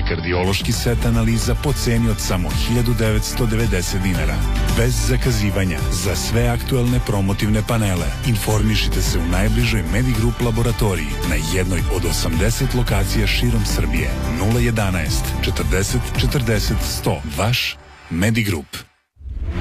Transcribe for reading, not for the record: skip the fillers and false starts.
kardiološki set analiza po ceni od samo 1990 dinara. Bez zakazivanja za sve aktuelne promotivne panele. Informišite se u najbližoj Medigrup laboratoriji na jednoj od 80 lokacija širom Srbije. 011 40 40 100. Vaš Medigrup.